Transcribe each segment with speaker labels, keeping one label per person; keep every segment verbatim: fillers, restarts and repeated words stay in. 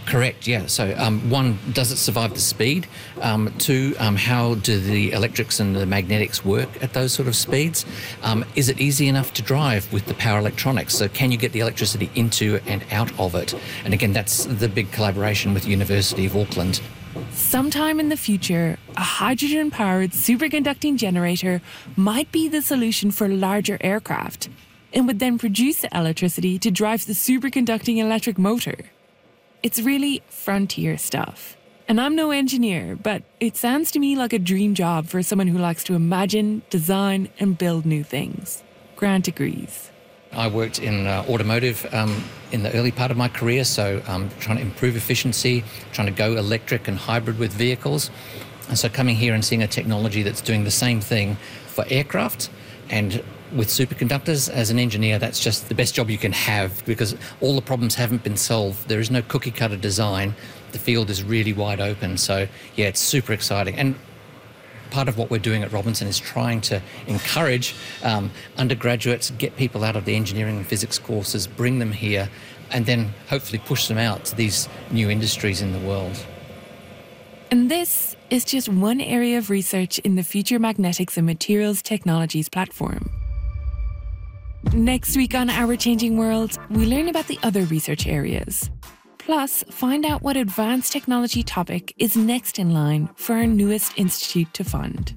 Speaker 1: Correct, yeah. So um, one, does it survive the speed? Um, two, um, how do the electrics and the magnetics work at those sort of speeds? Um, is it easy enough to drive with the power electronics? So can you get the electricity into and out of it? And again, that's the big collaboration with the University of Auckland.
Speaker 2: Sometime in the future, a hydrogen-powered superconducting generator might be the solution for larger aircraft and would then produce the electricity to drive the superconducting electric motor. It's really frontier stuff. And I'm no engineer, but it sounds to me like a dream job for someone who likes to imagine, design, and build new things. Grant agrees.
Speaker 1: I worked in uh, automotive um, in the early part of my career, so um, trying to improve efficiency, trying to go electric and hybrid with vehicles. And so coming here and seeing a technology that's doing the same thing for aircraft and with superconductors, as an engineer, that's just the best job you can have because all the problems haven't been solved. There is no cookie-cutter design. The field is really wide open. So, yeah, it's super exciting. And part of what we're doing at Robinson is trying to encourage um, undergraduates, get people out of the engineering and physics courses, bring them here, and then hopefully push them out to these new industries in the world.
Speaker 2: And this is just one area of research in the Future Magnetics and Materials Technologies platform. Next week on Our Changing World, we learn about the other research areas. Plus, find out what advanced technology topic is next in line for our newest institute to fund.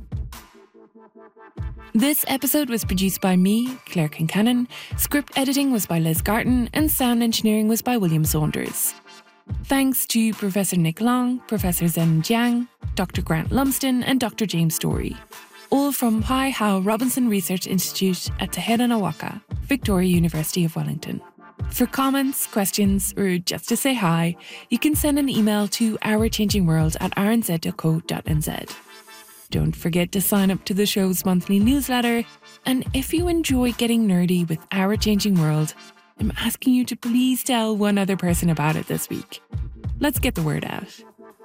Speaker 2: This episode was produced by me, Claire Kincannon, script editing was by Liz Garton, and sound engineering was by William Saunders. Thanks to Professor Nick Long, Professor Zen Jiang, Doctor Grant Lumsden, and Doctor James Story. All from Pai Hao Robinson Research Institute at Te Heranawaka, Victoria University of Wellington. For comments, questions, or just to say hi, you can send an email to ourchangingworld at r n z dot co dot n z. Don't forget to sign up to the show's monthly newsletter, and if you enjoy getting nerdy with Our Changing World, I'm asking you to please tell one other person about it this week. Let's get the word out.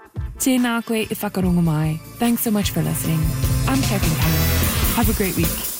Speaker 2: Tēnā koe I whakarongo mai. Thanks so much for listening. I'm Kevin Powell. Have a great week.